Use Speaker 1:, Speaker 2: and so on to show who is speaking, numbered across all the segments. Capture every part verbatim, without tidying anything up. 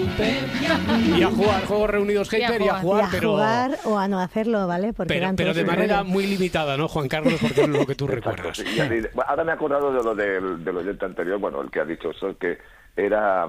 Speaker 1: Y a jugar, Juegos Reunidos Hyper, y a jugar,
Speaker 2: y a
Speaker 1: pero...
Speaker 2: jugar o a no hacerlo, ¿vale? Porque
Speaker 1: pero,
Speaker 2: eran
Speaker 1: pero de manera
Speaker 2: rollos.
Speaker 1: muy limitada, ¿no, Juan Carlos? Porque es lo que tú recuerdas.
Speaker 3: Sí, y así, ahora me he acordado de lo del, del oyente anterior, bueno, el que ha dicho eso, que era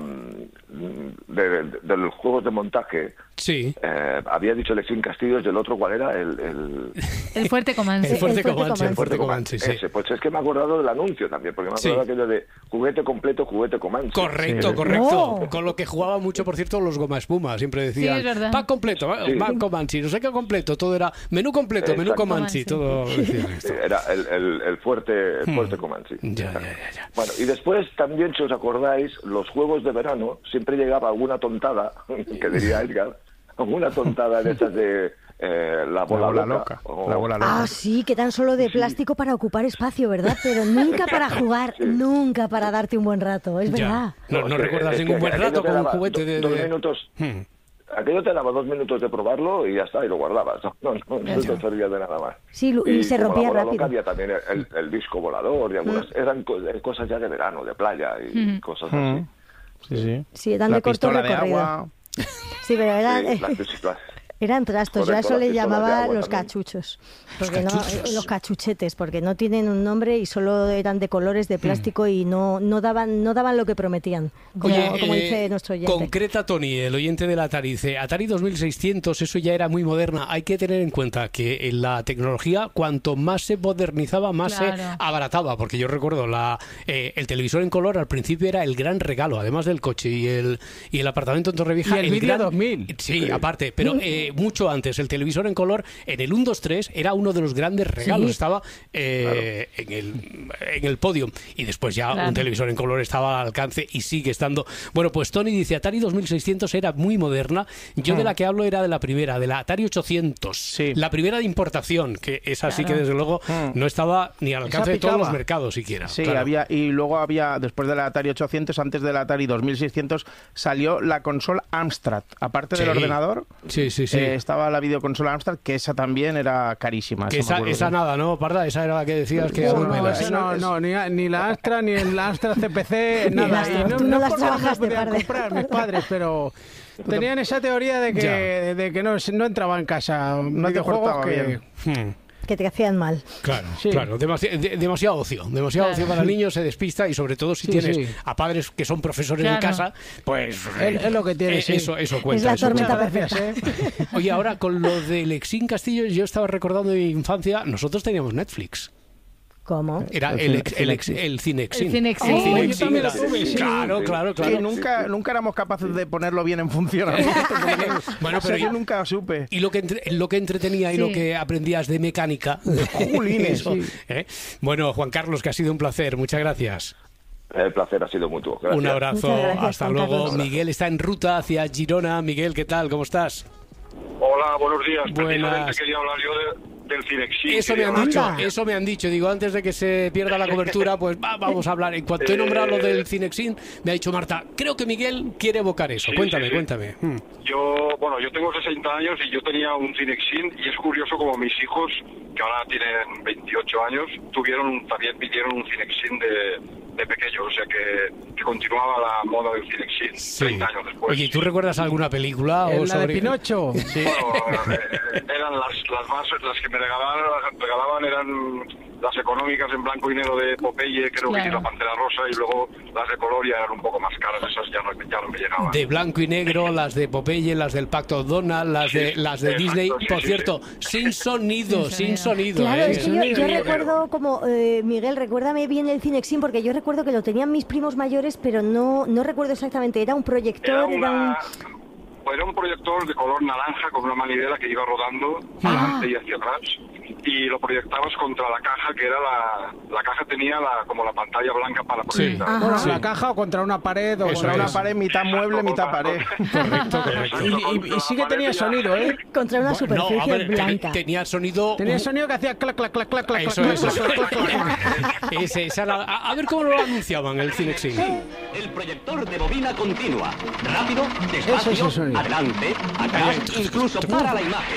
Speaker 3: mm, de, de, de los juegos de montaje.
Speaker 1: Sí.
Speaker 3: Eh, había dicho Alexín Castillos y el otro, ¿cuál era? El, el...
Speaker 4: el Fuerte Comanche.
Speaker 1: El Fuerte
Speaker 2: El Fuerte
Speaker 1: Comanche, el Fuerte
Speaker 3: Comanche,
Speaker 1: Comanche, sí.
Speaker 3: Ese, pues es que me he acordado del anuncio también, porque me he
Speaker 1: Sí.
Speaker 3: acordado aquello de juguete completo, juguete Comanche.
Speaker 1: Correcto,
Speaker 3: Sí.
Speaker 1: correcto.
Speaker 2: No.
Speaker 1: Con lo que jugaba mucho, por cierto, los Goma Espuma. Siempre decían,
Speaker 4: Sí, es verdad.
Speaker 1: pack completo,
Speaker 3: Sí.
Speaker 1: pack Comanche, no sé qué completo. Todo era menú completo, menú
Speaker 3: Exacto.
Speaker 1: Comanche. Todo decían esto.
Speaker 3: Sí, era el, el, el fuerte, el fuerte
Speaker 1: Hmm.
Speaker 3: Comanche.
Speaker 1: Ya, ya, ya, ya.
Speaker 3: Bueno, y después también, si os acordáis, los juegos de verano siempre llegaba alguna tontada, que diría Edgar, alguna tontada de esas de eh, la bola,
Speaker 5: La bola
Speaker 3: loca.
Speaker 5: loca,
Speaker 3: o-
Speaker 5: la bola loca.
Speaker 2: Ah, sí, que tan solo de plástico para ocupar espacio, ¿verdad? Pero nunca para jugar, nunca para darte un buen rato, es verdad.
Speaker 1: Ya. No, no
Speaker 3: es que-
Speaker 1: recuerdas
Speaker 3: es
Speaker 1: ningún
Speaker 3: que
Speaker 1: buen
Speaker 3: aquello
Speaker 1: rato
Speaker 3: te
Speaker 1: con un
Speaker 3: daba
Speaker 1: juguete
Speaker 3: do-
Speaker 1: de...
Speaker 3: Dos
Speaker 1: de-
Speaker 3: minutos...
Speaker 1: Hmm.
Speaker 3: Aquello te daba dos minutos de probarlo y ya está, y lo guardabas. No, no, no, no te servía de nada más.
Speaker 2: Sí, lo- y se
Speaker 3: como
Speaker 2: rompía
Speaker 3: la bola
Speaker 2: rápido.
Speaker 3: loca, había también el, el- el disco volador y algunas... Eran co- cosas ya de verano, de playa y cosas así.
Speaker 5: Mm. Sí, sí.
Speaker 2: Sí, eran
Speaker 5: La
Speaker 2: de corto
Speaker 5: pistola de
Speaker 2: recorrido.
Speaker 5: agua.
Speaker 2: Sí, pero eran,
Speaker 3: Sí, las pistolas.
Speaker 2: eran trastos, yo a
Speaker 3: Correcto,
Speaker 2: eso
Speaker 3: las
Speaker 2: le
Speaker 3: pistolas de
Speaker 2: llamaba
Speaker 3: agua
Speaker 2: los
Speaker 3: también.
Speaker 2: cachuchos. Porque
Speaker 1: Los
Speaker 2: no,
Speaker 1: cachuchos.
Speaker 2: los cachuchetes, porque no tienen un nombre y solo eran de colores de plástico y no, no daban no daban lo que prometían, como,
Speaker 1: Oye,
Speaker 2: como
Speaker 1: eh,
Speaker 2: dice nuestro oyente.
Speaker 1: concreta Tony, el oyente del Atari, dice, Atari dos mil seiscientos, eso ya era muy moderna. Hay que tener en cuenta que en la tecnología, cuanto más se modernizaba, más se
Speaker 4: Claro.
Speaker 1: abarataba, porque yo recuerdo la eh, el televisor en color al principio era el gran regalo, además del coche y el y el apartamento en Torrevieja.
Speaker 6: Y el vídeo
Speaker 1: gran-
Speaker 6: dos mil.
Speaker 1: Sí, aparte, pero eh, mucho antes, el televisor en color en el uno, dos, tres era uno de los grandes regalos,
Speaker 2: Sí.
Speaker 1: estaba eh, en el en el podio, y después ya
Speaker 4: Claro.
Speaker 1: un televisor en color estaba al alcance y sigue estando. Bueno, pues Tony dice, Atari dos mil seiscientos era muy moderna. Yo de la que hablo era de la primera, de la Atari ochocientos.
Speaker 5: Sí.
Speaker 1: La primera de importación, que es así
Speaker 4: Claro.
Speaker 1: que desde luego
Speaker 5: Mm.
Speaker 1: no estaba ni al alcance de todos
Speaker 5: picaba.
Speaker 1: los mercados siquiera.
Speaker 5: Sí,
Speaker 1: Claro.
Speaker 5: había, y luego había, después de la Atari ochocientos, antes de la Atari dos mil seiscientos, salió la consola Amstrad. Aparte del
Speaker 1: Sí.
Speaker 5: ordenador,
Speaker 1: Sí, sí, sí.
Speaker 5: eh, estaba la videoconsola Amstrad, que esa también era carísima.
Speaker 1: Que
Speaker 5: esa me
Speaker 1: esa,
Speaker 5: acuerdo
Speaker 1: esa
Speaker 5: que-
Speaker 1: nada, ¿no, Parda? Esa era la que decías que...
Speaker 2: No,
Speaker 1: aún
Speaker 2: no,
Speaker 1: me das.
Speaker 6: Esa no, no, ni, ni la Astra, ni el Astra C P C,
Speaker 2: Ni
Speaker 6: nada.
Speaker 2: el Astra.
Speaker 6: Y no,
Speaker 2: Tú no
Speaker 6: no
Speaker 2: las
Speaker 6: porque no
Speaker 2: trabajaste,
Speaker 6: podían
Speaker 2: Parde.
Speaker 6: comprar mis padres, pero tenían esa teoría de que,
Speaker 1: Ya.
Speaker 6: de que no, no entraba en casa
Speaker 5: No te
Speaker 6: videojuegos
Speaker 5: portaba
Speaker 6: que...
Speaker 5: bien.
Speaker 1: Hmm.
Speaker 2: Que te hacían mal.
Speaker 1: Claro,
Speaker 6: Sí.
Speaker 1: claro, demasi- de- demasiado ocio, demasiado
Speaker 4: Claro.
Speaker 1: ocio para el niño, se despista, y sobre todo si
Speaker 6: Sí,
Speaker 1: tienes
Speaker 6: sí.
Speaker 1: a padres que son profesores en
Speaker 4: Claro.
Speaker 1: casa, pues
Speaker 6: Es- es lo que tiene,
Speaker 1: eh,
Speaker 6: sí.
Speaker 1: eso, eso cuenta.
Speaker 2: Es la
Speaker 1: eso
Speaker 2: tormenta
Speaker 1: cuenta.
Speaker 6: Gracias, ¿eh?
Speaker 1: Oye, ahora con lo del Lexín Castillo, yo estaba recordando de mi infancia, nosotros teníamos Netflix.
Speaker 2: ¿Cómo?
Speaker 1: Era
Speaker 5: El
Speaker 1: el,
Speaker 5: cine-
Speaker 1: ex- el, ex- el Cinexin.
Speaker 4: El Cinexin.
Speaker 1: El
Speaker 4: Oh,
Speaker 1: Cinexin
Speaker 6: yo también
Speaker 1: era-
Speaker 6: lo tuve, sí.
Speaker 1: Claro,
Speaker 3: Sí.
Speaker 1: claro,
Speaker 5: Que
Speaker 1: claro.
Speaker 5: nunca, nunca éramos capaces de ponerlo bien en funcionamiento.
Speaker 1: Bueno,
Speaker 5: O sea,
Speaker 1: pero
Speaker 5: yo
Speaker 1: yo-
Speaker 5: nunca supe.
Speaker 1: Y lo que, entre- lo que entretenía y
Speaker 4: Sí.
Speaker 1: lo que aprendías de mecánica.
Speaker 5: Jolines,
Speaker 1: Eso,
Speaker 5: sí.
Speaker 1: ¿eh? Bueno, Juan Carlos, que ha sido un placer. Muchas gracias.
Speaker 3: El placer ha sido mutuo. Gracias.
Speaker 1: Un abrazo.
Speaker 2: Muchas gracias,
Speaker 1: Hasta
Speaker 2: Juan
Speaker 1: luego.
Speaker 2: Carlos.
Speaker 1: Miguel está en ruta hacia Girona. Miguel, ¿qué tal? ¿Cómo estás?
Speaker 7: Hola, buenos días.
Speaker 1: Buenas.
Speaker 7: Precisamente quería hablar yo de, del Cinexin.
Speaker 1: Eso me
Speaker 7: Quería
Speaker 1: han
Speaker 7: hablar-
Speaker 1: dicho,
Speaker 2: Anda.
Speaker 1: eso me han dicho. Digo, antes de que se pierda la cobertura, pues va- vamos a hablar. En cuanto he nombrado lo del Cinexin, me ha dicho Marta, creo que Miguel quiere evocar eso.
Speaker 7: Sí,
Speaker 1: Cuéntame,
Speaker 7: sí, sí.
Speaker 1: cuéntame. Hmm.
Speaker 7: Yo, bueno, yo tengo sesenta años y yo tenía un Cinexin, y es curioso como mis hijos, que ahora tienen veintiocho años, tuvieron un- también pidieron un Cinexin de, de pequeños, o sea que, que continuaba la moda del Cinexin
Speaker 1: Sí.
Speaker 7: treinta años después.
Speaker 1: Oye, ¿tú recuerdas alguna película? o
Speaker 6: En la de
Speaker 1: sobre...
Speaker 6: Pinocho.
Speaker 7: Bueno, eh, eran las, las más, las que me regalaban, regalaban eran las económicas en blanco y negro de Popeye, creo que sí,
Speaker 4: Claro.
Speaker 7: la Pantera Rosa, y luego las de color ya eran un poco más caras, esas ya no, ya no me llegaban.
Speaker 1: De blanco y negro, las de Popeye, las del Pacto Donald, las de
Speaker 7: Sí,
Speaker 1: las de
Speaker 7: exacto,
Speaker 1: Disney.
Speaker 7: sí,
Speaker 1: Por
Speaker 7: sí,
Speaker 1: cierto, sin sonido,
Speaker 4: Sin
Speaker 1: sin sonido.
Speaker 2: Claro,
Speaker 1: ¿eh?
Speaker 2: es que yo, yo
Speaker 6: Sí.
Speaker 2: recuerdo como, eh, Miguel, recuérdame bien el Cinexin, porque yo recuerdo que lo tenían mis primos mayores, pero no, no recuerdo exactamente. Era un proyector,
Speaker 7: Era,
Speaker 2: era,
Speaker 7: una,
Speaker 2: un...
Speaker 7: era un proyector de color naranja con una manivela que iba rodando
Speaker 2: Ah.
Speaker 7: adelante y hacia atrás, y lo proyectabas contra la caja, que era la... La caja tenía la, como la pantalla blanca para proyectar.
Speaker 2: Ajá.
Speaker 6: Bueno,
Speaker 1: Sí.
Speaker 6: la caja o contra una pared o
Speaker 1: Eso
Speaker 6: contra
Speaker 5: Era
Speaker 6: una
Speaker 5: una
Speaker 1: es.
Speaker 5: pared, mitad mueble, mitad pared.
Speaker 1: Correcto, correcto.
Speaker 6: Y, y- y sí que tenía sonido, ¿eh?
Speaker 2: contra una
Speaker 1: No,
Speaker 2: superficie
Speaker 1: a ver, te-
Speaker 2: blanca.
Speaker 1: tenía sonido.
Speaker 6: Tenía sonido que hacía clac, clac, clac, clac, clac,
Speaker 1: Eso,
Speaker 6: clac,
Speaker 1: eso.
Speaker 6: clac, clac, clac, clac.
Speaker 1: Ese, esa era- a, a ver cómo lo anunciaban el Cinexin.
Speaker 8: El proyector de bobina continua. Rápido,
Speaker 6: Eso
Speaker 8: despacio,
Speaker 6: es el sonido.
Speaker 8: adelante, atrás, incluso para la imagen.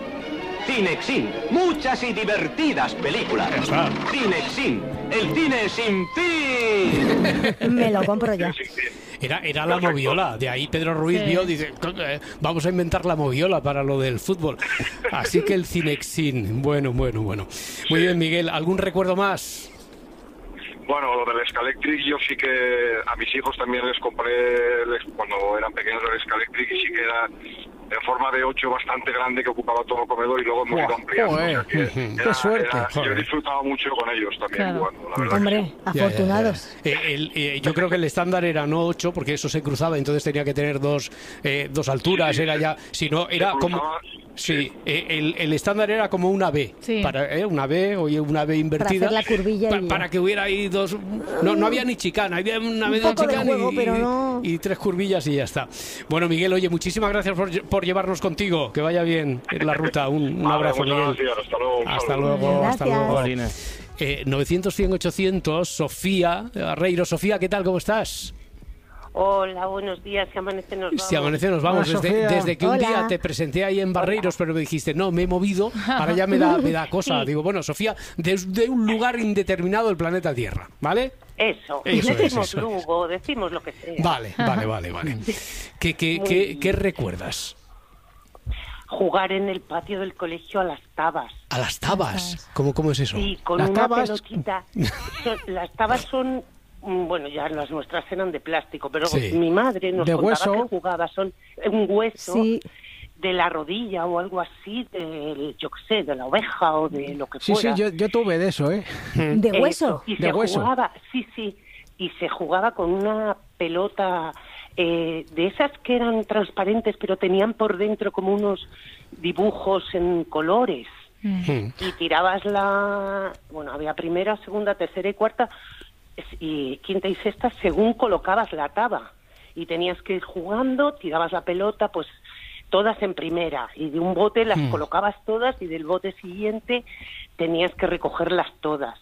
Speaker 8: Cinexin, muchas y divertidas películas.
Speaker 1: está.
Speaker 8: Cinexin, el cine sin fin.
Speaker 2: Me lo compro ya.
Speaker 7: Sí, sí.
Speaker 1: Era, era la moviola, de ahí Pedro Ruiz
Speaker 4: Sí.
Speaker 1: vio, dice, "Eh, vamos a inventar la moviola para lo del fútbol". Así que el Cinexin, bueno, bueno, bueno. Muy bien, Miguel, ¿algún recuerdo más?
Speaker 7: Bueno, lo del Scalectric, yo sí que a mis hijos también les compré les- cuando eran pequeños el Scalectric, y sí que era en forma de ocho bastante grande, que ocupaba todo el comedor, y luego hemos ido
Speaker 6: Buah,
Speaker 7: ampliando.
Speaker 6: joder,
Speaker 7: o sea que
Speaker 1: qué
Speaker 7: era-
Speaker 6: suerte.
Speaker 7: era- yo
Speaker 1: Joder.
Speaker 7: he disfrutado mucho con ellos también
Speaker 4: Claro.
Speaker 7: jugando, la verdad.
Speaker 2: Hombre,
Speaker 1: Ya, ya, ya.
Speaker 2: afortunados.
Speaker 1: Eh, el- eh, yo creo que el estándar era no ocho, porque eso se cruzaba, entonces tenía que tener dos, eh, dos alturas, era ya, si no, era
Speaker 7: Se
Speaker 1: como...
Speaker 7: cruzaba,
Speaker 1: Sí, eh, el, el estándar era como una B,
Speaker 4: Sí.
Speaker 1: para, eh, una B o una B invertida.
Speaker 2: Para hacer la curvilla
Speaker 1: pa-
Speaker 2: y ya.
Speaker 1: para que hubiera ahí dos... No, no había ni chicana, había una B
Speaker 2: Un
Speaker 1: de
Speaker 2: poco de
Speaker 1: chicana
Speaker 2: juego,
Speaker 1: y,
Speaker 2: pero
Speaker 1: y-
Speaker 2: no-
Speaker 1: y tres curvillas y ya está. Bueno, Miguel, oye, muchísimas gracias por, por llevarnos contigo, que vaya bien en la ruta. Un, un
Speaker 7: Vale,
Speaker 1: abrazo,
Speaker 7: muchas
Speaker 1: Miguel.
Speaker 7: gracias, hasta luego, un
Speaker 1: Hasta
Speaker 7: saludo.
Speaker 1: luego, hasta
Speaker 2: Gracias.
Speaker 1: luego.
Speaker 5: Jolines.
Speaker 1: Eh, novecientos, cien, ochocientos, Sofía Arreiro. Sofía, ¿qué tal? ¿Cómo estás?
Speaker 9: Hola, buenos días. Si amanece nos vamos.
Speaker 1: Si amanece nos vamos.
Speaker 6: Hola,
Speaker 1: Desde,
Speaker 6: Sofía.
Speaker 1: desde que un
Speaker 2: Hola.
Speaker 1: día te presenté ahí en Barreiros, pero me dijiste, no, me he movido, ahora ya me da, me da cosa.
Speaker 9: Sí.
Speaker 1: Digo, bueno, Sofía, desde un lugar indeterminado del planeta Tierra, ¿vale?
Speaker 9: Eso,
Speaker 1: Eso es,
Speaker 9: decimos
Speaker 1: eso es.
Speaker 9: Lugo, decimos lo que sea.
Speaker 1: Vale, vale, vale, vale. ¿Qué, qué,
Speaker 9: Muy
Speaker 1: qué,
Speaker 9: bien.
Speaker 1: qué recuerdas?
Speaker 9: Jugar en el patio del colegio a las tabas.
Speaker 1: A las tabas. ¿Cómo, cómo es eso?
Speaker 9: Y con
Speaker 6: Las
Speaker 9: una
Speaker 6: tabas-
Speaker 9: pelotita. Son- las tabas son, mm, bueno, ya las nuestras eran de plástico, pero
Speaker 1: Sí.
Speaker 9: mi madre nos
Speaker 6: De
Speaker 9: contaba
Speaker 6: hueso.
Speaker 9: que jugaba, son un hueso
Speaker 2: Sí.
Speaker 9: de la rodilla o algo así, del, yo qué sé, de la oveja o de lo que
Speaker 6: Sí, sí,
Speaker 9: fuera.
Speaker 6: yo, yo tuve de eso, ¿eh?
Speaker 2: De
Speaker 9: Eso,
Speaker 2: hueso.
Speaker 9: y
Speaker 6: De
Speaker 9: se
Speaker 6: hueso.
Speaker 9: jugaba, sí, sí, y se jugaba con una pelota eh, de esas que eran transparentes, pero tenían por dentro como unos dibujos en colores.
Speaker 1: Hmm.
Speaker 9: Y tirabas la, bueno, había primera, segunda, tercera y cuarta, es- y quinta y sexta según colocabas la taba. Y tenías que ir jugando, tirabas la pelota, pues todas en primera, y de un bote las
Speaker 1: Hmm.
Speaker 9: colocabas todas, y del bote siguiente tenías que recogerlas todas.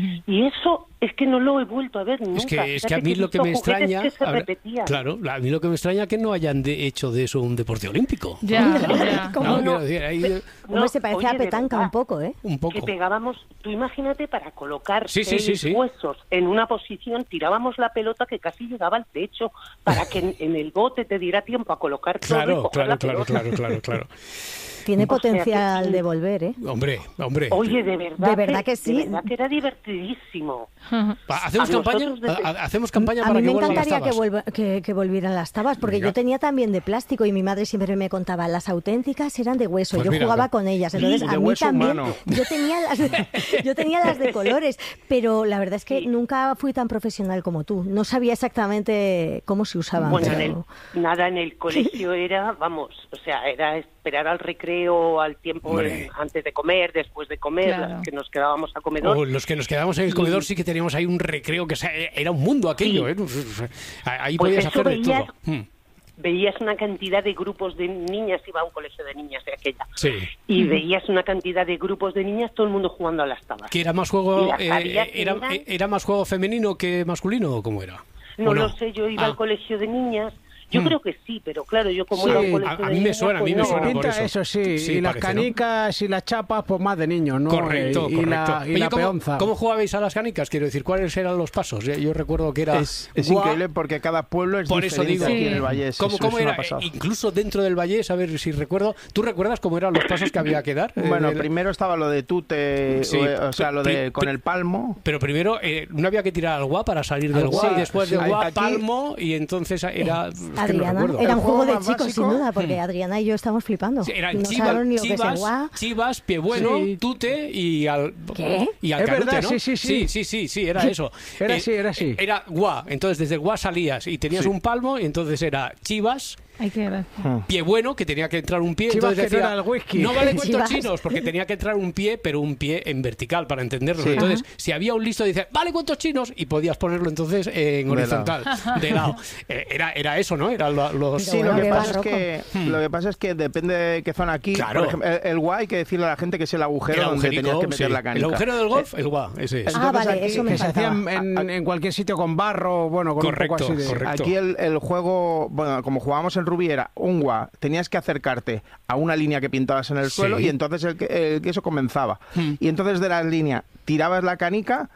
Speaker 9: Y eso es que no lo he vuelto a ver nunca.
Speaker 1: Es que, es que
Speaker 9: Fíjate
Speaker 1: a mí
Speaker 9: he
Speaker 1: lo que
Speaker 9: visto
Speaker 1: me
Speaker 9: juguetes
Speaker 1: extraña...
Speaker 9: que se
Speaker 1: a ver,
Speaker 9: repetían.
Speaker 1: claro, a mí lo que me extraña es que no hayan de- hecho de eso un deporte olímpico.
Speaker 4: Ya, ya.
Speaker 2: ¿Cómo
Speaker 1: No,
Speaker 2: no?
Speaker 1: quiero decir, ahí, eh,
Speaker 2: Hombre, se parece
Speaker 9: oye,
Speaker 2: a
Speaker 9: de
Speaker 2: petanca
Speaker 9: verdad,
Speaker 2: un poco, ¿eh?
Speaker 1: un poco.
Speaker 9: Que pegábamos, tú imagínate, para colocar
Speaker 1: Sí, sí, sí,
Speaker 9: seis
Speaker 1: sí.
Speaker 9: huesos en una posición, tirábamos la pelota que casi llegaba al techo para que en, en el bote te diera tiempo a colocar todo y
Speaker 1: Claro,
Speaker 9: coger
Speaker 1: claro,
Speaker 9: la
Speaker 1: claro,
Speaker 9: pelota.
Speaker 1: claro, claro, claro.
Speaker 2: Tiene
Speaker 9: O sea que
Speaker 2: potencial
Speaker 9: sí.
Speaker 2: de volver, ¿eh?
Speaker 1: Hombre, hombre.
Speaker 9: Oye, de verdad,
Speaker 2: De verdad que sí.
Speaker 9: De verdad que era divertidísimo.
Speaker 1: Pa- ¿Hacemos
Speaker 9: a
Speaker 1: campaña?
Speaker 9: nosotros desde-
Speaker 1: Ha- ¿Hacemos campaña
Speaker 2: A
Speaker 1: para
Speaker 2: mí me
Speaker 1: que vuelvan las
Speaker 2: encantaría que,
Speaker 1: tabas?
Speaker 2: vuelva, que, que volvieran las tabas, porque
Speaker 1: Venga.
Speaker 2: yo tenía también de plástico y mi madre siempre me contaba, las auténticas eran de hueso,
Speaker 1: Pues
Speaker 2: yo
Speaker 1: mira,
Speaker 2: jugaba
Speaker 1: no.
Speaker 2: con ellas, entonces
Speaker 5: de
Speaker 2: a mí
Speaker 5: hueso
Speaker 2: también,
Speaker 5: humano.
Speaker 2: yo tenía, las de, yo tenía las de colores, pero la verdad es que
Speaker 9: Sí.
Speaker 2: nunca fui tan profesional como tú, no sabía exactamente cómo se usaban.
Speaker 9: Bueno, en
Speaker 2: pero-
Speaker 9: el, nada, en el colegio era, vamos, o sea, era esperar al recreo, al tiempo
Speaker 1: Hombre.
Speaker 9: en- antes de comer, después de comer,
Speaker 4: Claro.
Speaker 9: las que nos quedábamos a comedor.
Speaker 1: O los que nos quedábamos en el comedor sí que teníamos ahí un recreo que se- era un mundo aquello,
Speaker 9: Sí.
Speaker 1: ¿eh? Ahí
Speaker 9: Pues
Speaker 1: podías
Speaker 9: eso
Speaker 1: hacer de
Speaker 9: veías-
Speaker 1: todo. Mm,
Speaker 9: Veías una cantidad de grupos de niñas, iba a un colegio de niñas de aquella,
Speaker 1: Sí.
Speaker 9: y veías una cantidad de grupos de niñas, todo el mundo jugando a las tabas.
Speaker 1: ¿Que era más juego
Speaker 9: Y las
Speaker 1: eh,
Speaker 9: sabías que
Speaker 1: era,
Speaker 9: eran-
Speaker 1: era más juego femenino que masculino o cómo era?
Speaker 9: No
Speaker 1: ¿O
Speaker 9: lo sé, yo iba
Speaker 1: Ah.
Speaker 9: al colegio de niñas, yo
Speaker 1: Mm.
Speaker 9: creo que sí, pero claro, yo como
Speaker 6: Sí,
Speaker 9: era un
Speaker 6: a-
Speaker 9: colegio
Speaker 1: a
Speaker 9: de
Speaker 1: mí me
Speaker 9: niñas,
Speaker 1: suena, a mí
Speaker 9: pues
Speaker 1: me
Speaker 9: no.
Speaker 1: suena por
Speaker 6: Pinta
Speaker 1: eso.
Speaker 6: eso, sí.
Speaker 1: Sí,
Speaker 6: y las
Speaker 1: parece, ¿no?
Speaker 6: canicas y las chapas, pues más de niños, ¿no?
Speaker 1: Correcto,
Speaker 6: y, y
Speaker 1: correcto.
Speaker 6: la, y
Speaker 1: Oye,
Speaker 6: la
Speaker 1: ¿cómo,
Speaker 6: peonza.
Speaker 1: ¿cómo jugabais a las canicas? Quiero decir, ¿cuáles eran los pasos? Yo, yo recuerdo que era...
Speaker 5: Es, es
Speaker 1: Guau.
Speaker 5: increíble porque cada pueblo es
Speaker 1: Por eso
Speaker 5: diferente
Speaker 1: digo,
Speaker 5: aquí en
Speaker 4: Sí.
Speaker 5: el Vallés.
Speaker 1: ¿Cómo,
Speaker 5: Eso
Speaker 1: cómo
Speaker 5: es una
Speaker 1: era?
Speaker 5: pasada.
Speaker 1: Incluso dentro del Vallés, a ver si recuerdo. ¿Tú recuerdas cómo eran los pasos que había que dar?
Speaker 5: Bueno,
Speaker 1: Eh, del-
Speaker 5: primero estaba lo de tute,
Speaker 1: Sí.
Speaker 5: o, o sea, lo de
Speaker 1: Pri-
Speaker 5: con
Speaker 1: pri-
Speaker 5: el palmo.
Speaker 1: Pero primero, eh, no había que tirar al guá para salir del
Speaker 5: Al
Speaker 1: guá,
Speaker 5: guá,
Speaker 1: y después
Speaker 5: sí.
Speaker 1: del guá,
Speaker 5: Aquí-
Speaker 1: palmo, y entonces era... es que no
Speaker 2: Adriana,
Speaker 1: recuerdo.
Speaker 2: era un
Speaker 5: El
Speaker 2: juego
Speaker 5: juego
Speaker 2: de
Speaker 5: más
Speaker 2: chicos,
Speaker 5: básico-
Speaker 2: sin duda, porque Adriana y yo estamos flipando.
Speaker 1: Sí, eran
Speaker 2: no
Speaker 1: chivas,
Speaker 2: sabemos ni lo que es el
Speaker 1: chivas,
Speaker 2: guá.
Speaker 1: chivas, pie bueno,
Speaker 6: Sí.
Speaker 1: tute y al...
Speaker 2: ¿Qué?
Speaker 1: Y al
Speaker 6: Es
Speaker 1: canute,
Speaker 6: verdad,
Speaker 1: ¿no?
Speaker 6: sí, sí, sí.
Speaker 1: sí, sí, sí, sí, era eso.
Speaker 6: Era así, era así.
Speaker 1: Era guá, entonces desde el guá salías y tenías
Speaker 5: Sí.
Speaker 1: un palmo, y entonces era chivas,
Speaker 4: Hay que ver.
Speaker 1: pie bueno, que tenía que entrar un pie.
Speaker 6: Chivas,
Speaker 1: Entonces
Speaker 6: que no
Speaker 1: decía,
Speaker 6: era el whisky.
Speaker 1: no vale cuentos
Speaker 2: Chivas.
Speaker 1: chinos, porque tenía que entrar un pie, pero un pie en vertical para entenderlo.
Speaker 5: Sí.
Speaker 1: Entonces, si había un listo, dice, vale cuentos chinos, y podías ponerlo entonces en
Speaker 5: De
Speaker 1: horizontal, de lado. Eh, Era, era eso, ¿no? Era lo- los...
Speaker 2: Pero
Speaker 5: Sí,
Speaker 2: bueno,
Speaker 5: lo que,
Speaker 2: qué
Speaker 5: pasa es
Speaker 2: barroco.
Speaker 5: que, lo que pasa es que depende de qué zona aquí.
Speaker 1: Claro.
Speaker 5: Por ejemplo, el, el guay hay que decirle a la gente que es el agujero
Speaker 1: el
Speaker 5: donde
Speaker 1: agujerico,
Speaker 5: tenías que meter
Speaker 1: sí.
Speaker 5: la canica.
Speaker 1: El agujero del golf, el guá, ese es.
Speaker 2: Ah,
Speaker 5: Entonces
Speaker 2: vale,
Speaker 5: aquí-
Speaker 2: eso me
Speaker 6: Que se
Speaker 2: faltaba.
Speaker 6: hacían en, en cualquier sitio con barro, bueno, con
Speaker 1: Correcto,
Speaker 6: un poco así de...
Speaker 1: correcto.
Speaker 5: Aquí el, el juego, bueno, como jugábamos en Rubí era un guá, tenías que acercarte a una línea que pintabas en el
Speaker 1: Sí.
Speaker 5: suelo y entonces el, que- el queso comenzaba.
Speaker 1: Hmm.
Speaker 5: Y entonces de la línea tirabas la canica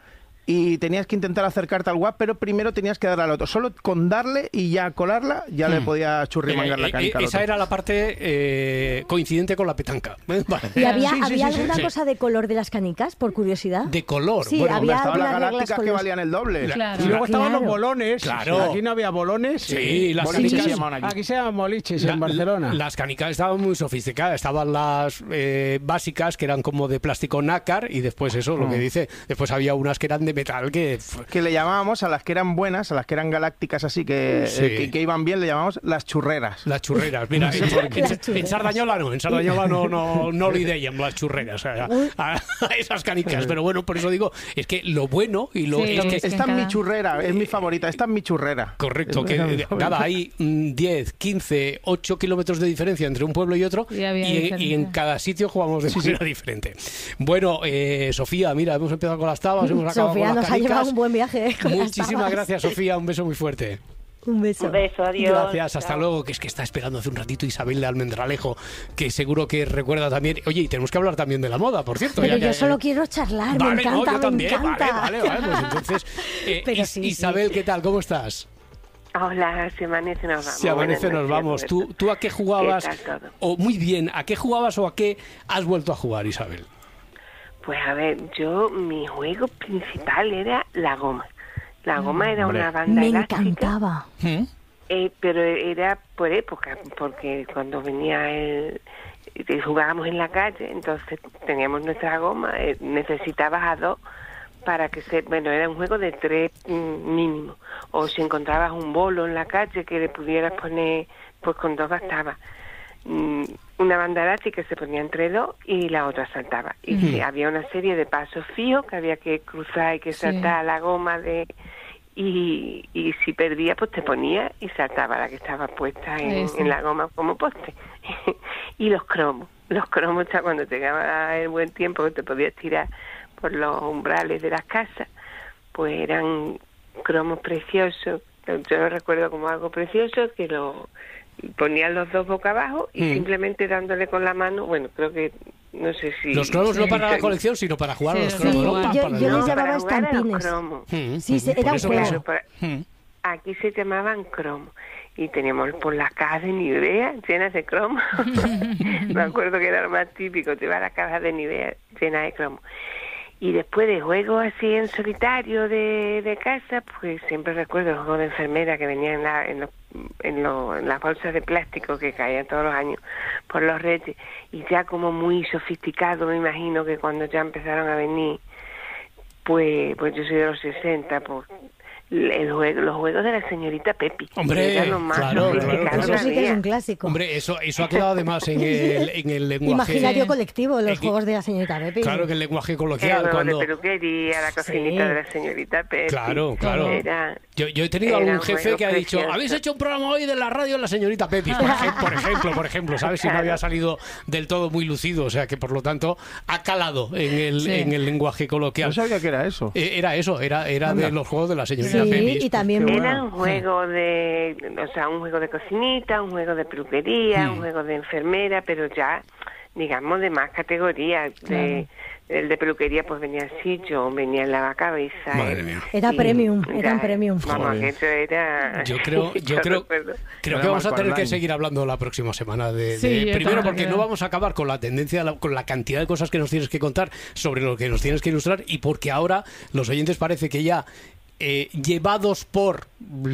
Speaker 5: y tenías que intentar acercarte al guap, pero primero tenías que darle al otro. Solo con darle y ya colarla, ya hmm. le podía churrimangar eh, la canica.
Speaker 1: Eh, esa era la parte eh, coincidente con la petanca. Vale.
Speaker 2: ¿Y había,
Speaker 5: sí, sí,
Speaker 2: ¿había
Speaker 5: sí,
Speaker 2: alguna
Speaker 5: sí.
Speaker 2: cosa de color de las canicas, por curiosidad?
Speaker 1: De color.
Speaker 2: Sí,
Speaker 1: bueno,
Speaker 2: había
Speaker 5: estaban las galácticas que
Speaker 2: los...
Speaker 5: valían el doble.
Speaker 6: Claro. Y luego estaban
Speaker 2: claro.
Speaker 6: los bolones.
Speaker 1: Claro.
Speaker 6: Aquí no había bolones.
Speaker 1: Sí,
Speaker 6: sí.
Speaker 1: las
Speaker 5: boliches
Speaker 1: canicas
Speaker 5: se llamaban aquí.
Speaker 6: Aquí se llaman boliches
Speaker 1: La,
Speaker 6: en Barcelona.
Speaker 1: Las canicas estaban muy sofisticadas. Estaban las eh, básicas, que eran como de plástico nácar, y después eso, lo que dice, después había unas que eran de metal que...
Speaker 5: Que le llamábamos a las que eran buenas, a las que eran galácticas así, que,
Speaker 1: sí.
Speaker 5: eh, que, que iban bien, le llamamos las churreras.
Speaker 1: Las churreras. Mira, en, en, en Sardañola no, en Sardañola no, no, no lo ideían las churreras a, a, a esas canicas. Pero bueno, por eso digo, es que lo bueno y lo...
Speaker 4: Sí,
Speaker 1: es que,
Speaker 4: es que
Speaker 5: Esta es
Speaker 4: cada...
Speaker 5: mi churrera, es mi favorita, esta es mi churrera.
Speaker 1: Correcto, que nada, hay diez, quince, ocho kilómetros de diferencia entre un pueblo y otro,
Speaker 4: Y
Speaker 1: y,
Speaker 4: había
Speaker 1: y
Speaker 4: diferencia.
Speaker 1: en cada sitio jugamos de manera diferente. Bueno, eh, Sofía, mira, hemos empezado con las tabas, hemos acabado
Speaker 2: Sofía
Speaker 1: con las
Speaker 2: nos ha
Speaker 1: canicas.
Speaker 2: llevado un buen viaje. eh, con las
Speaker 1: Muchísimas
Speaker 2: tabas.
Speaker 1: gracias, Sofía, un beso muy fuerte.
Speaker 2: Un beso.
Speaker 9: Un beso, adiós.
Speaker 1: Gracias, hasta
Speaker 9: Chao.
Speaker 1: luego, que es que está esperando hace un ratito Isabel de Almendralejo, que seguro que recuerda también. Oye, y tenemos que hablar también de la moda, por cierto.
Speaker 2: Pero
Speaker 1: ya
Speaker 2: yo
Speaker 1: que-
Speaker 2: solo quiero charlar,
Speaker 1: Vale,
Speaker 2: me encanta,
Speaker 1: no, yo
Speaker 2: me
Speaker 1: también,
Speaker 2: encanta.
Speaker 1: vale, vale, vale, pues entonces, eh,
Speaker 2: Pero
Speaker 1: Is-
Speaker 2: sí, sí.
Speaker 1: Isabel, ¿qué tal? ¿Cómo estás?
Speaker 9: Hola, se amanece, nos vamos.
Speaker 1: Si amanece
Speaker 9: Buenas
Speaker 1: nos
Speaker 9: noches,
Speaker 1: vamos. ¿Tú,
Speaker 9: Roberto.
Speaker 1: ¿Tú a qué jugabas?
Speaker 9: ¿Qué tal todo?
Speaker 1: O muy bien, ¿a qué jugabas o a qué has vuelto a jugar, Isabel?
Speaker 9: Pues a ver, yo, mi juego principal era la goma. La goma era
Speaker 5: hombre.
Speaker 9: una banda
Speaker 2: Me
Speaker 9: elástica,
Speaker 2: encantaba.
Speaker 9: eh, pero era por época, porque cuando venía el... eh, jugábamos en la calle, entonces teníamos nuestra goma, eh, necesitabas a dos para que se... Bueno, era un juego de tres mm, mínimo. O si encontrabas un bolo en la calle que le pudieras poner, pues con dos bastaba. Mm, una banda elástica se ponía entre dos y la otra saltaba. Y
Speaker 4: Ujú.
Speaker 9: sí, había una serie de pasos fijos que había que cruzar y que
Speaker 4: Sí.
Speaker 9: saltar la goma de... Y, y si perdía, pues te ponía y saltaba la que estaba puesta en,
Speaker 4: Eso.
Speaker 9: en la goma como poste. Y los cromos. Los cromos, ya cuando llegaba el buen tiempo que te podías tirar por los umbrales de las casas, pues eran cromos preciosos. Yo lo recuerdo como algo precioso, que lo ponían los dos boca abajo y
Speaker 1: Mm.
Speaker 9: simplemente dándole con la mano, bueno, creo que, no sé si...
Speaker 1: Los cromos no
Speaker 4: Sí.
Speaker 1: para la colección, sino para jugar
Speaker 4: Sí,
Speaker 1: a los
Speaker 4: sí,
Speaker 1: cromos, ¿no?
Speaker 4: igual.
Speaker 1: Pa-
Speaker 2: Yo-
Speaker 1: para
Speaker 2: yo
Speaker 1: el-
Speaker 2: les
Speaker 9: para
Speaker 2: llamaba
Speaker 9: jugar a los
Speaker 2: estampines.
Speaker 9: cromos.
Speaker 1: Mm,
Speaker 2: Sí, sí,
Speaker 1: por
Speaker 2: era un
Speaker 1: eso,
Speaker 2: juego.
Speaker 1: por eso.
Speaker 9: Pero por-
Speaker 1: Mm.
Speaker 9: aquí se llamaban cromos y teníamos por las cajas de Nivea llenas de cromos. Me acuerdo que era lo más típico, te iba a la caja de Nivea llena de cromos. Y después de juegos así en solitario de, de casa, pues siempre recuerdo el juego de enfermera que venía en, la, en, los, en, los, en las bolsas de plástico que caían todos los años por los reyes. Y ya como muy sofisticado, me imagino que cuando ya empezaron a venir, pues, pues yo soy de los sesenta, pues el juego, los juegos de la señorita Pepi.
Speaker 1: Hombre,
Speaker 9: eran los más
Speaker 1: claro,
Speaker 9: sofisticados
Speaker 1: claro,
Speaker 2: Eso
Speaker 1: claro.
Speaker 2: sí que es
Speaker 9: había.
Speaker 2: un clásico.
Speaker 1: Hombre, eso, eso ha quedado además en el, en el lenguaje.
Speaker 2: Imaginario
Speaker 4: Sí.
Speaker 2: colectivo, los
Speaker 1: Eh,
Speaker 2: juegos de la señorita Pepi.
Speaker 1: Claro, que el lenguaje
Speaker 9: El
Speaker 1: coloquial.
Speaker 9: juego
Speaker 1: Cuando...
Speaker 9: de peluquería, la cocinita
Speaker 2: Sí.
Speaker 9: de la señorita Pepi.
Speaker 1: Claro, claro.
Speaker 9: Era,
Speaker 1: Yo, yo he tenido
Speaker 9: Era
Speaker 1: algún
Speaker 9: un
Speaker 1: jefe
Speaker 9: juego
Speaker 1: que ha dicho,
Speaker 9: precioso.
Speaker 1: habéis hecho un programa hoy de la radio en la señorita Pepi, por, ejem- por ejemplo, por ejemplo, ¿sabes? Si no había salido del todo muy lucido, o sea que por lo tanto ha calado en el,
Speaker 4: Sí.
Speaker 1: en el lenguaje coloquial.
Speaker 5: No sabía que era eso.
Speaker 1: Eh, Era eso, era, era de los juegos de la señorita
Speaker 2: Sí,
Speaker 1: Pepi.
Speaker 2: y también...
Speaker 5: Qué
Speaker 9: Era
Speaker 5: bueno.
Speaker 9: un juego de, o sea, un juego de cocinita, un juego de peluquería,
Speaker 1: Mm.
Speaker 9: un juego de enfermera, pero ya, digamos, de más categorías. De, el de peluquería, pues venía el sitio, venía el lavacabezas.
Speaker 1: Madre
Speaker 9: el-
Speaker 1: mía.
Speaker 2: Era
Speaker 9: y
Speaker 2: premium,
Speaker 9: ya,
Speaker 2: eran premium.
Speaker 9: Vamos,
Speaker 5: Joder.
Speaker 9: que eso era...
Speaker 1: Yo creo, yo creo,
Speaker 9: recuerdo.
Speaker 1: creo
Speaker 5: Era
Speaker 1: que vamos a
Speaker 5: Marco
Speaker 1: tener que
Speaker 5: Arlain.
Speaker 1: seguir hablando la próxima semana de,
Speaker 4: Sí,
Speaker 1: de-
Speaker 4: yo
Speaker 1: primero
Speaker 4: también
Speaker 1: porque
Speaker 4: creo.
Speaker 1: no vamos a acabar con la tendencia, la- con la cantidad de cosas que nos tienes que contar sobre lo que nos tienes que ilustrar y porque ahora los oyentes parece que ya eh, llevados por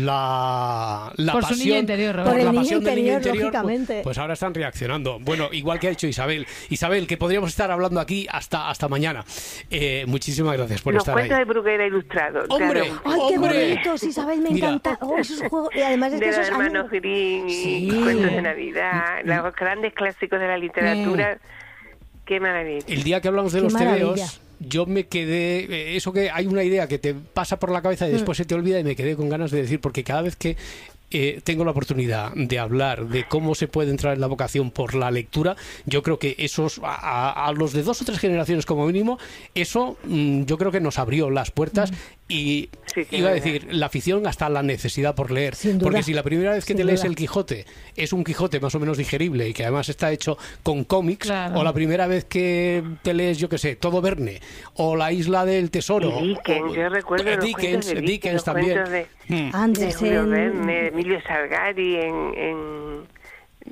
Speaker 1: la, la
Speaker 4: Por su
Speaker 1: pasión,
Speaker 4: niño interior, Roberto.
Speaker 1: por
Speaker 2: Por
Speaker 1: la
Speaker 2: el niño
Speaker 1: pasión del niño
Speaker 2: interior,
Speaker 1: interior,
Speaker 2: lógicamente.
Speaker 1: pues, pues ahora están reaccionando. Bueno, igual que ha hecho Isabel. Isabel, que podríamos estar hablando aquí hasta, hasta mañana. Eh, muchísimas gracias por
Speaker 9: Los
Speaker 1: estar ahí.
Speaker 9: cuentos de Bruguera ilustrados.
Speaker 1: ¡Hombre!
Speaker 9: claro.
Speaker 2: ¡Ay, qué
Speaker 1: ¡Hombre!
Speaker 2: bonitos, Isabel! Me
Speaker 1: Mira.
Speaker 2: encanta. Oh, esos juegos. Y además es que
Speaker 9: De los
Speaker 2: esos han-
Speaker 9: hermanos Grimm y
Speaker 2: Sí.
Speaker 9: cuentos de Navidad, los grandes clásicos de la literatura. Qué maravilla.
Speaker 1: El día que hablamos de
Speaker 2: Qué
Speaker 1: los
Speaker 2: maravilla.
Speaker 1: tebeos, yo me quedé, eh, eso que hay una idea que te pasa por la cabeza y después se te olvida y me quedé con ganas de decir, porque cada vez que eh, tengo la oportunidad de hablar de cómo se puede entrar en la vocación por la lectura, yo creo que esos, a, a- a los de dos o tres generaciones como mínimo, eso mm, yo creo que nos abrió las puertas Y
Speaker 4: Sí, que
Speaker 1: iba a
Speaker 4: es verdad.
Speaker 1: decir, la afición hasta la necesidad por leer.
Speaker 2: Sin duda.
Speaker 1: Porque si la primera vez que
Speaker 2: Sin
Speaker 1: te lees
Speaker 2: duda.
Speaker 1: el Quijote es un Quijote más o menos digerible y que además está hecho con cómics,
Speaker 10: Claro.
Speaker 1: o la primera vez que te lees, yo qué sé, Todo Verne, o La Isla del Tesoro,
Speaker 4: Y Dickens,
Speaker 1: o-
Speaker 4: yo recuerdo los
Speaker 1: Dickens,
Speaker 4: cuentos de Dickens,
Speaker 1: Dickens
Speaker 4: los
Speaker 1: también.
Speaker 4: cuentos de,
Speaker 1: Mm.
Speaker 4: de
Speaker 2: Andersen.
Speaker 4: Julio Verne, Emilio Salgari, en, en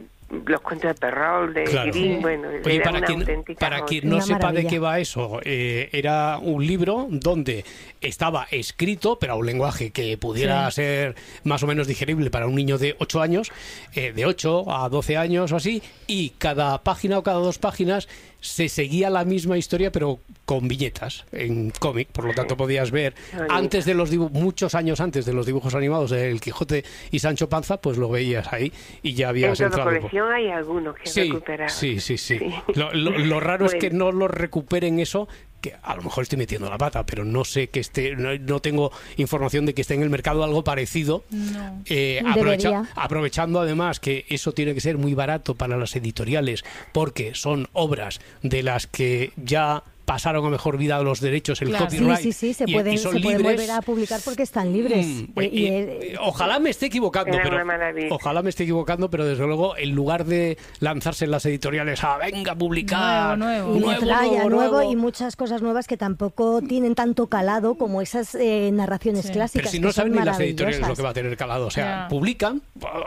Speaker 4: los cuentos de Perrault, de
Speaker 1: Claro.
Speaker 4: Grimm, bueno,
Speaker 1: Oye,
Speaker 4: era
Speaker 1: para
Speaker 4: una
Speaker 1: quien,
Speaker 4: auténtica
Speaker 1: para
Speaker 4: joya.
Speaker 1: quien no
Speaker 2: Una
Speaker 1: sepa
Speaker 2: maravilla.
Speaker 1: de qué va eso, eh, era un libro donde estaba escrito, pero a un lenguaje que pudiera
Speaker 10: Sí.
Speaker 1: ser más o menos digerible para un niño de ocho años, eh, de ocho a doce años o así, y cada página o cada dos páginas se seguía la misma historia, pero con viñetas en cómic, por lo tanto podías ver
Speaker 4: Bonito.
Speaker 1: antes de los dibu- muchos años antes de los dibujos animados de El Quijote y Sancho Panza, pues lo veías ahí y ya
Speaker 4: En
Speaker 1: habías
Speaker 4: toda
Speaker 1: entrado.
Speaker 4: colección hay algunos que
Speaker 1: Sí,
Speaker 4: recuperar.
Speaker 1: sí, sí, sí. Lo, lo- lo raro es que
Speaker 4: Bueno.
Speaker 1: no lo recuperen eso, que a lo mejor estoy metiendo la pata, pero no sé que esté, no, no tengo información de que esté en el mercado algo parecido.
Speaker 10: No.
Speaker 1: Eh,
Speaker 2: Debería.
Speaker 1: aprovecha- aprovechando además que eso tiene que ser muy barato para las editoriales, porque son obras de las que ya pasaron a mejor vida los derechos, el
Speaker 10: Claro.
Speaker 2: Sí,
Speaker 1: copyright,
Speaker 2: sí, sí, se
Speaker 1: y-
Speaker 2: pueden,
Speaker 1: y son
Speaker 2: se pueden
Speaker 1: libres.
Speaker 2: volver a publicar porque están libres.
Speaker 1: Mm,
Speaker 2: Eh,
Speaker 1: y-
Speaker 2: y, eh,
Speaker 1: ojalá me esté equivocando,
Speaker 4: Era
Speaker 1: pero
Speaker 4: una maravilla.
Speaker 1: ojalá me esté equivocando, pero desde luego en lugar de lanzarse en las editoriales a venga a publicar
Speaker 10: Nuevo,
Speaker 2: y
Speaker 10: nuevo.
Speaker 2: metralla
Speaker 1: nuevo,
Speaker 2: nuevo,
Speaker 1: nuevo.
Speaker 2: y muchas cosas nuevas que tampoco tienen tanto calado como esas eh, narraciones
Speaker 10: Sí.
Speaker 2: clásicas.
Speaker 1: Pero si
Speaker 2: que
Speaker 1: no
Speaker 2: son
Speaker 1: saben ni las editoriales lo
Speaker 2: maravillosas.
Speaker 1: que va a tener calado. O sea,
Speaker 10: Ya.
Speaker 1: publican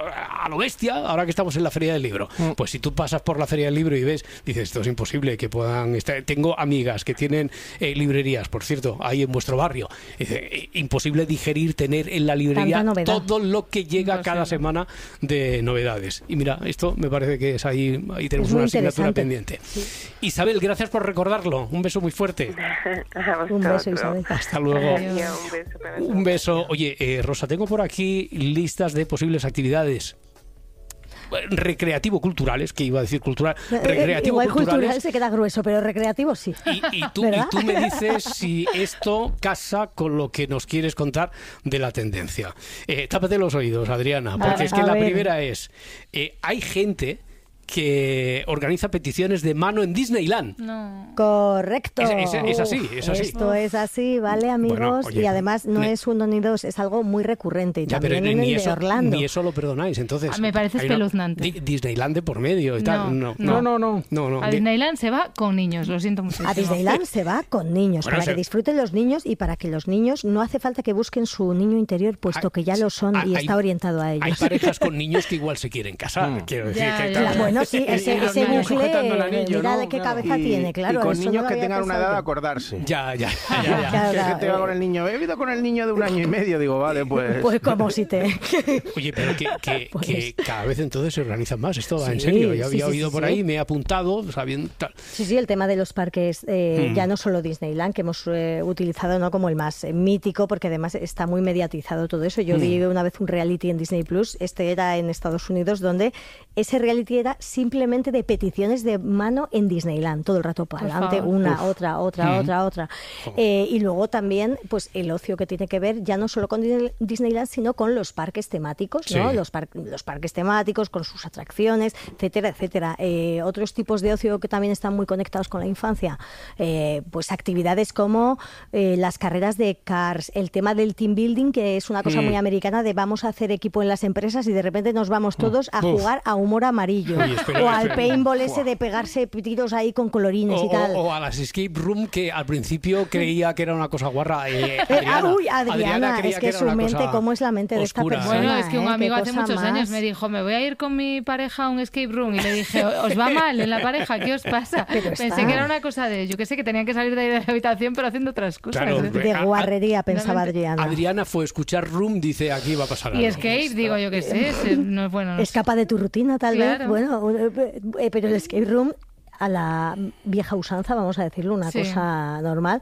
Speaker 1: a lo bestia, ahora que estamos en la Feria del Libro. Pues si tú pasas por la Feria del Libro y ves, dices, esto es imposible que puedan estar. Tengo amigas que tienen eh, librerías, por cierto, ahí en vuestro barrio. Dice, eh, imposible digerir, tener en la librería
Speaker 2: Tanta novedad.
Speaker 1: todo lo que llega
Speaker 10: Imposible.
Speaker 1: cada semana de novedades. Y mira, esto me parece que es ahí, ahí tenemos
Speaker 2: Es muy
Speaker 1: una asignatura
Speaker 2: interesante.
Speaker 1: pendiente. Isabel, gracias por recordarlo. Un beso muy fuerte.
Speaker 4: A
Speaker 2: Un beso,
Speaker 4: vosotros.
Speaker 2: Isabel.
Speaker 1: Hasta luego.
Speaker 4: Adiós, un beso para todos.
Speaker 1: Un beso. Oye, eh, Rosa, tengo por aquí listas de posibles actividades recreativo-culturales, que iba a decir cultural,
Speaker 2: Eh, Igual cultural
Speaker 1: recreativo-culturales.
Speaker 2: se queda grueso, pero recreativo sí.
Speaker 1: Y, y tú,
Speaker 2: ¿Verdad?
Speaker 1: y tú me dices si esto casa con lo que nos quieres contar de la tendencia. Eh, tápate los oídos, Adriana, porque
Speaker 2: A-
Speaker 1: es que
Speaker 2: a
Speaker 1: la
Speaker 2: ver.
Speaker 1: primera es, eh, hay gente que organiza peticiones de mano en Disneyland.
Speaker 10: No.
Speaker 2: Correcto.
Speaker 1: Es- es- es así, es así.
Speaker 2: Esto es así, ¿vale, amigos?
Speaker 1: Bueno, oye,
Speaker 2: y además no
Speaker 1: ni-
Speaker 2: es uno ni dos, es algo muy recurrente. Y
Speaker 1: Ya, pero
Speaker 2: también en
Speaker 1: ni
Speaker 2: el de
Speaker 1: eso,
Speaker 2: Orlando.
Speaker 1: ni eso lo perdonáis, entonces.
Speaker 10: Ah, me parece
Speaker 1: hay una-
Speaker 10: espeluznante.
Speaker 1: Di- Disneyland de por medio y tal.
Speaker 10: No,
Speaker 1: No,
Speaker 6: No, no, no.
Speaker 1: no, no.
Speaker 10: A
Speaker 1: Di-
Speaker 10: Disneyland se va con niños, lo siento muchísimo.
Speaker 2: A Disneyland se va con niños,
Speaker 1: Bueno,
Speaker 2: para
Speaker 1: se-
Speaker 2: que disfruten los niños y para que los niños no hace falta que busquen su niño interior, puesto
Speaker 1: Hay-
Speaker 2: que ya lo son
Speaker 1: hay-
Speaker 2: y está orientado a ellos.
Speaker 1: Hay parejas con niños que igual se quieren casar,
Speaker 5: Mm.
Speaker 1: quiero decir.
Speaker 10: Ya,
Speaker 1: que
Speaker 10: ya.
Speaker 1: claro.
Speaker 2: Bueno, sí,
Speaker 6: Y-
Speaker 2: ese,
Speaker 6: y los
Speaker 2: ese
Speaker 6: niños
Speaker 2: bucle,
Speaker 6: sujetando al anillo,
Speaker 2: mira
Speaker 6: ¿no?
Speaker 2: de qué
Speaker 6: Claro.
Speaker 2: cabeza
Speaker 5: Y-
Speaker 2: tiene, claro.
Speaker 5: y con
Speaker 2: eso no
Speaker 5: niños
Speaker 2: lo
Speaker 5: que
Speaker 2: había
Speaker 5: tengan una
Speaker 2: pensado
Speaker 5: edad de
Speaker 2: yo.
Speaker 5: acordarse.
Speaker 1: Ya, ya, ya, ya, ya.
Speaker 2: Ya,
Speaker 5: Que
Speaker 2: ya,
Speaker 5: gente va
Speaker 2: eh.
Speaker 5: con el niño, he vivido con el niño de un año y medio, digo, vale, pues...
Speaker 2: Pues como si te...
Speaker 1: Oye, pero que, que,
Speaker 2: Pues-
Speaker 1: que cada vez entonces se organizan más. Esto va en
Speaker 2: Sí,
Speaker 1: serio. Ya
Speaker 2: sí,
Speaker 1: había
Speaker 2: sí,
Speaker 1: oído
Speaker 2: sí,
Speaker 1: por
Speaker 2: sí.
Speaker 1: ahí, me he apuntado, sabiendo tal.
Speaker 2: Sí, sí, el tema de los parques, eh,
Speaker 1: Mm.
Speaker 2: ya no solo Disneyland, que hemos eh, utilizado no como el más eh, mítico, porque además está muy mediatizado todo eso. Yo
Speaker 1: Mm.
Speaker 2: vi una vez un reality en Disney Plus, este era en Estados Unidos, donde ese reality era simplemente de peticiones de mano en Disneyland, todo el rato para
Speaker 10: Por
Speaker 2: adelante,
Speaker 10: favor.
Speaker 2: una,
Speaker 1: Uf.
Speaker 2: otra, otra,
Speaker 1: Mm.
Speaker 2: otra, otra. Eh, y luego también, pues el ocio que tiene que ver ya no solo con Disney- Disneyland, sino con los parques temáticos, ¿no?
Speaker 1: Sí.
Speaker 2: Los, par- los parques temáticos, con sus atracciones, etcétera, etcétera. Eh, otros tipos de ocio que también están muy conectados con la infancia, eh, pues actividades como eh, las carreras de cars, el tema del team building, que es una cosa
Speaker 1: Mm.
Speaker 2: muy americana de vamos a hacer equipo en las empresas y de repente nos vamos todos a
Speaker 1: Uf.
Speaker 2: jugar a humor amarillo.
Speaker 1: Oye, espera,
Speaker 2: o al
Speaker 1: espera.
Speaker 2: paintball ese de pegarse tiros ahí con colorines
Speaker 1: O,
Speaker 2: y tal.
Speaker 1: o- o a las escape room que al principio creía que era una cosa guarra. Eh,
Speaker 2: Eh,
Speaker 1: Adriana,
Speaker 2: ah, uy, Adriana,
Speaker 1: creía
Speaker 2: es que
Speaker 1: era
Speaker 2: su
Speaker 1: una
Speaker 2: mente,
Speaker 1: cosa
Speaker 2: ¿cómo es la mente de esta
Speaker 1: oscura,
Speaker 2: persona?
Speaker 10: Bueno, es que un
Speaker 2: ¿eh?
Speaker 10: amigo
Speaker 2: Qué
Speaker 10: hace
Speaker 2: cosa
Speaker 10: muchos
Speaker 2: más.
Speaker 10: años me dijo, me voy a ir con mi pareja a un escape room. Y le dije, ¿os va mal en la pareja? ¿Qué os pasa?
Speaker 2: Pero
Speaker 10: Pensé
Speaker 2: está.
Speaker 10: que era una cosa de, yo qué sé, que tenían que salir de ahí de la habitación, pero haciendo otras cosas.
Speaker 1: Claro,
Speaker 10: ¿eh?
Speaker 1: hombre.
Speaker 2: De
Speaker 1: A- a-
Speaker 2: guarrería, pensaba
Speaker 10: realmente-
Speaker 2: Adriana.
Speaker 1: Adriana fue a escuchar Room, dice aquí va a pasar
Speaker 10: Y
Speaker 1: algo.
Speaker 10: skate, digo, yo qué sé, es- no es bueno. No sé.
Speaker 2: Escapa de tu rutina, tal vez.
Speaker 10: Claro.
Speaker 2: Bueno, eh, eh, pero el escape room, a la vieja usanza, vamos a decirlo, una
Speaker 10: Sí.
Speaker 2: cosa normal,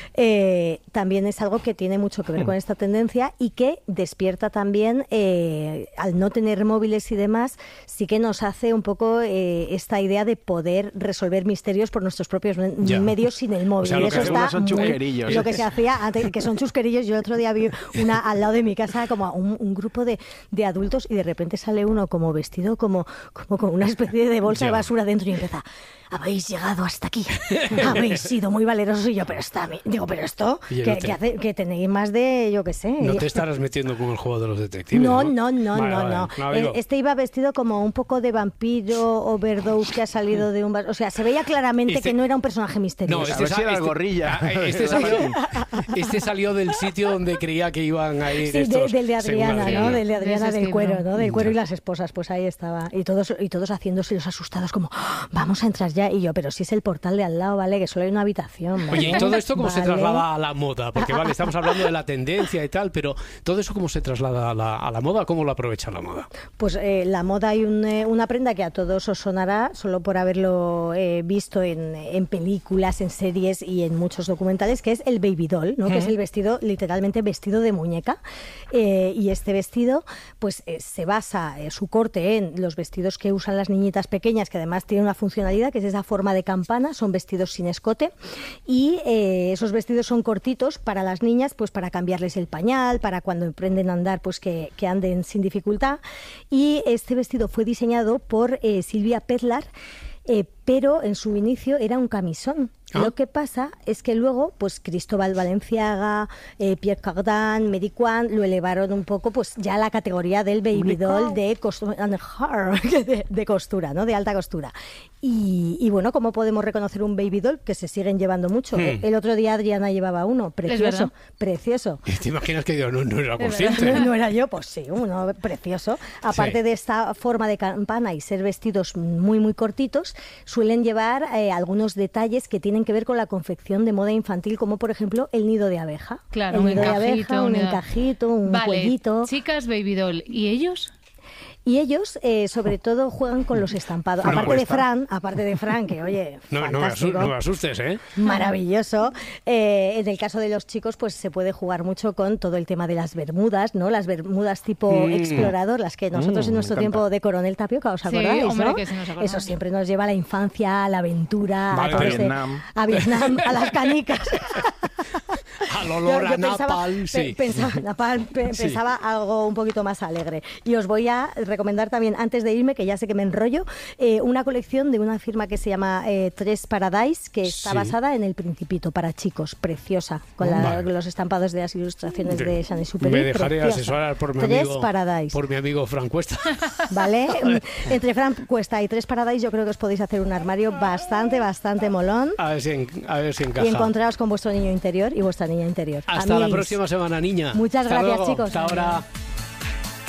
Speaker 2: eh, también es algo que tiene mucho que ver con esta tendencia y que despierta también, eh, al no tener móviles y demás, sí que nos hace un poco eh, esta idea de poder resolver misterios por nuestros propios me-
Speaker 1: Ya.
Speaker 2: medios sin el móvil.
Speaker 1: O sea,
Speaker 2: y
Speaker 1: lo
Speaker 2: eso
Speaker 1: que
Speaker 2: está
Speaker 5: algunos son
Speaker 2: muy-
Speaker 5: chusquerillos.
Speaker 2: Lo que se hacía antes, que son chusquerillos. Yo el otro día vi una al lado de mi casa, como un, un grupo de, de adultos, y de repente sale uno como vestido como, como con una especie de bolsa
Speaker 1: Ya.
Speaker 2: de basura dentro y empieza: habéis llegado hasta aquí, habéis sido muy valerosos. Y yo, pero está bien. Digo, pero esto, que,
Speaker 1: no te...
Speaker 2: que, hace, que tenéis más de, yo qué sé.
Speaker 1: No te estarás metiendo con el juego de los detectives.
Speaker 2: No,
Speaker 1: no,
Speaker 2: no, no,
Speaker 1: vale,
Speaker 2: no.
Speaker 1: vale.
Speaker 2: no.
Speaker 1: no
Speaker 2: Eh, este iba vestido como un poco de vampiro overdose que ha salido de un... O sea, se veía claramente
Speaker 1: este...
Speaker 2: que no era un personaje misterioso.
Speaker 1: No, este,
Speaker 5: a ver si era
Speaker 1: este,
Speaker 5: gorrilla.
Speaker 1: Este salió, este salió del sitio donde creía que iban a ir
Speaker 2: sí,
Speaker 1: estos.
Speaker 2: De, del de Adriana,
Speaker 1: Adriana,
Speaker 2: ¿no? Del de Adriana
Speaker 10: de
Speaker 2: del cuero, ¿no? Del cuero
Speaker 1: sí.
Speaker 2: y las esposas, pues ahí estaba. Y todos, y todos haciéndose los asustados como, ¡oh, vamos a entrar ya! Y yo, pero si es el portal de al lado, ¿vale? Que solo hay una habitación, ¿vale?
Speaker 1: Oye, ¿y todo esto cómo
Speaker 2: ¿Vale?
Speaker 1: se traslada a la moda? Porque vale, estamos hablando de la tendencia y tal, pero ¿todo eso cómo se traslada a la, a la moda? ¿Cómo lo aprovecha la moda?
Speaker 2: Pues eh, la moda hay un, eh, una prenda que a todos os sonará solo por haberlo eh, visto en, en películas, en series y en muchos documentales, que es el baby doll, ¿no? ¿Mm? Que es el vestido, literalmente vestido de muñeca. Eh, y este vestido, pues eh, se basa eh, su corte en los vestidos que usan las niñitas pequeñas, que además tienen una funcionalidad que es esa forma de campana, son vestidos sin escote, y eh, esos vestidos son cortitos para las niñas, pues para cambiarles el pañal, para cuando aprenden a andar, pues que, que anden sin dificultad. Y este vestido fue diseñado por eh, Silvia Petlar, eh, pero en su inicio era un camisón. ¿Ah? Lo que pasa es que luego, pues Cristóbal Valenciaga, eh, Pierre Cardin, Mary Quant lo elevaron un poco, pues ya a la categoría del baby doll de costura, de, de costura, ¿no? De alta costura. Y, y bueno, ¿cómo podemos reconocer un baby doll? Que se siguen llevando mucho. Hmm. El otro día Adriana llevaba uno, precioso, precioso.
Speaker 1: ¿Te imaginas que yo no, no era consciente?
Speaker 2: No, no era yo, pues sí, uno precioso. Aparte sí. de esta forma de campana y ser vestidos muy, muy cortitos, suelen llevar eh, algunos detalles que tienen que ver con la confección de moda infantil, como por ejemplo el nido de abeja.
Speaker 10: Claro,
Speaker 2: el
Speaker 10: un
Speaker 2: nido
Speaker 10: encajito,
Speaker 2: de abeja, un encajito, un
Speaker 10: vale,
Speaker 2: cuellito.
Speaker 10: Chicas baby doll, ¿y ellos?
Speaker 2: Y ellos, eh, sobre todo, juegan con los estampados.
Speaker 1: No
Speaker 2: aparte
Speaker 1: cuesta.
Speaker 2: de Fran, aparte de Fran, que oye,
Speaker 1: no, no, me asustes, no me asustes, ¿eh?
Speaker 2: Maravilloso. Eh, en el caso de los chicos, pues se puede jugar mucho con todo el tema de las bermudas, ¿no? Las bermudas tipo mm. explorador, las que nosotros mm, en nuestro tiempo de Coronel Tapioca, ¿os acordáis?
Speaker 10: Sí, hombre,
Speaker 2: ¿no?
Speaker 10: que sí nos acordamos.
Speaker 2: Eso siempre nos lleva a la infancia, a la aventura,
Speaker 1: vale,
Speaker 2: a,
Speaker 1: a
Speaker 5: Vietnam.
Speaker 2: a Vietnam, a las canicas.
Speaker 1: Al olor
Speaker 2: yo, yo
Speaker 1: a napalm, sí.
Speaker 2: Pensaba, napalm, pe,
Speaker 1: sí.
Speaker 2: pensaba algo un poquito más alegre. Y os voy a recomendar también, antes de irme, que ya sé que me enrollo, eh, una colección de una firma que se llama eh, Tres Paradise, que está sí. basada en El Principito, para chicos, preciosa, con la, vale. los estampados de las ilustraciones de, de Saint-Exupéry.
Speaker 1: Me dejaré preciosa. asesorar por mi
Speaker 2: Tres
Speaker 1: amigo,
Speaker 2: Paradise.
Speaker 1: por mi amigo Fran Cuesta.
Speaker 2: ¿Vale? Entre Fran Cuesta y Tres Paradise yo creo que os podéis hacer un armario bastante, bastante molón.
Speaker 1: A ver si, en, a ver si encaja.
Speaker 2: Y encontraros con vuestro niño interior y vuestra niña interior.
Speaker 1: Hasta
Speaker 2: Amiguis.
Speaker 1: la próxima semana, niña.
Speaker 2: Muchas
Speaker 1: Hasta
Speaker 2: gracias,
Speaker 1: luego.
Speaker 2: chicos.
Speaker 1: Hasta ahora.